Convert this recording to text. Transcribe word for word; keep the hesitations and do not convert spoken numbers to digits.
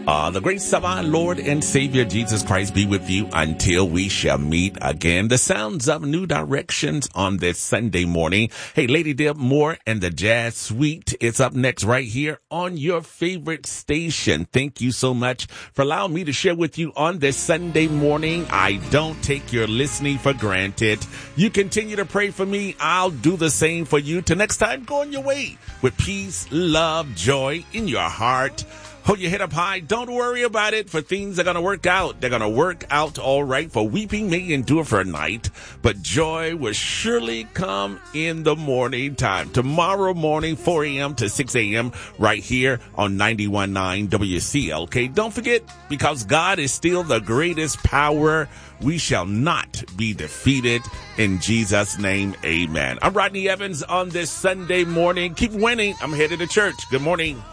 Uh, the grace of our Lord and Savior Jesus Christ be with you until we shall meet again. The sounds of New Directions on this Sunday morning. Hey, Lady Deb Moore and the Jazz Suite. It's up next right here on your favorite station. Thank you so much for allowing me to share with you on this Sunday morning. I don't take your listening for granted. You continue to pray for me. I'll do the same for you. Till next time, go on your way with peace, love, joy in your heart. Hold your head up high. Don't worry about it, for things are going to work out. They're going to work out all right. For weeping may endure for a night, but joy will surely come in the morning time. Tomorrow morning, four a.m. to six a.m. right here on ninety-one point nine W C L K. Don't forget, because God is still the greatest power, we shall not be defeated. In Jesus' name, amen. I'm Rodney Evans on this Sunday morning. Keep winning. I'm headed to church. Good morning.